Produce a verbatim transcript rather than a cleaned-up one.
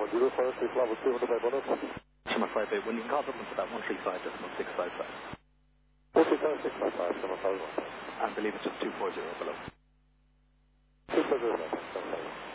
one zero five, six level two hundred by bonus. Summer five eight, when you can call them for that one three five decimal six five five. one three five, six five five, summer five one. I believe it's just two four zero below. two four zero,